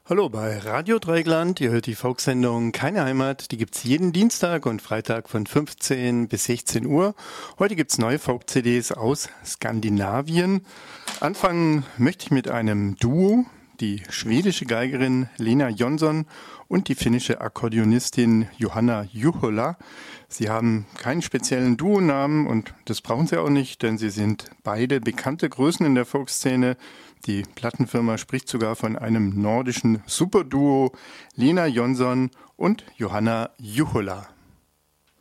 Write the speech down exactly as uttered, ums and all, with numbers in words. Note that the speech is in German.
Hallo bei Radio Dreieckland, ihr hört die Folksendung Keine Heimat, die gibt's jeden Dienstag und Freitag von fünfzehn bis sechzehn Uhr. Heute gibt's neue Folk-C Ds aus Skandinavien. Anfangen möchte ich mit einem Duo, die schwedische Geigerin Lena Jonsson und die finnische Akkordeonistin Johanna Juhola. Sie haben keinen speziellen Duonamen und das brauchen sie auch nicht, denn sie sind beide bekannte Größen in der Folkszene. Die Plattenfirma spricht sogar von einem nordischen Superduo, Lena Jonsson und Johanna Juhola.